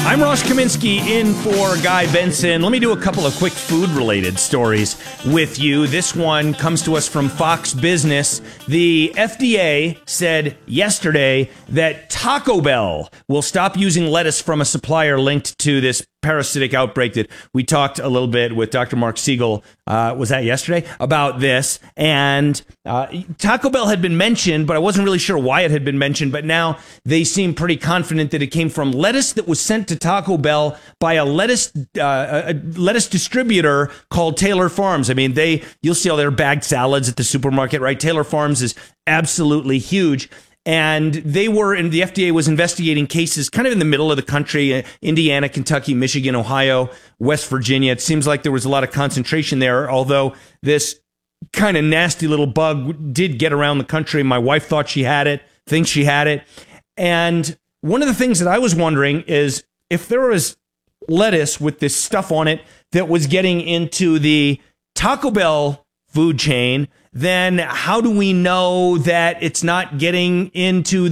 I'm Ross Kaminsky in for Guy Benson. Let me do a couple of quick food-related stories with you. This one comes to us from Fox Business. The FDA said yesterday that Taco Bell will stop using lettuce from a supplier linked to this parasitic outbreak that we talked a little bit with Dr. Mark Siegel, was that yesterday, about this. And Taco Bell had been mentioned, but I wasn't really sure why it had been mentioned. But now they seem pretty confident that it came from lettuce that was sent to Taco Bell by a lettuce distributor called Taylor Farms. I mean, you'll see all their bagged salads at the supermarket, right? Taylor Farms is absolutely huge. And the FDA was investigating cases kind of in the middle of the country, Indiana, Kentucky, Michigan, Ohio, West Virginia. It seems like there was a lot of concentration there, although this kind of nasty little bug did get around the country. My wife thought she had it, thinks she had it. And one of the things that I was wondering is if there was lettuce with this stuff on it that was getting into the Taco Bell food chain, then how do we know that it's not getting into